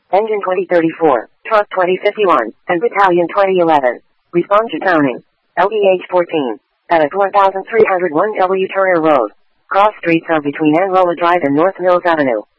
Engine 2034, Truck 2051, and Battalion 2011. Respond to downing. LEH-14. At 4301 W. Turner Road. Cross streets are between Anrola Drive and North Mills Avenue.